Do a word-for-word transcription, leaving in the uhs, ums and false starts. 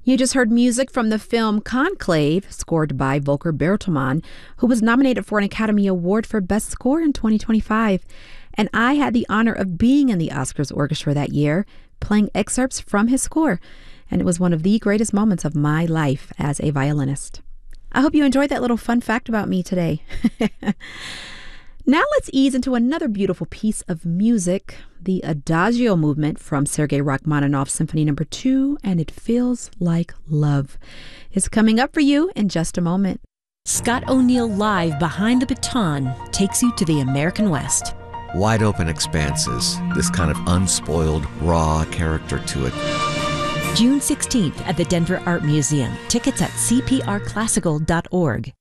You just heard music from the film Conclave, scored by Volker Bertelmann, who was nominated for an Academy Award for Best Score in twenty twenty-five. And I had the honor of being in the Oscars orchestra that year, playing excerpts from his score. And it was one of the greatest moments of my life as a violinist. I hope you enjoyed that little fun fact about me today. Now let's ease into another beautiful piece of music, the Adagio movement from Sergei Rachmaninoff's Symphony Number two, and It Feels Like Love, is coming up for you in just a moment. Scott O'Neill Live Behind the Baton takes you to the American West. Wide open expanses, this kind of unspoiled, raw character to it. June sixteenth at the Denver Art Museum. Tickets at c p r classical dot org.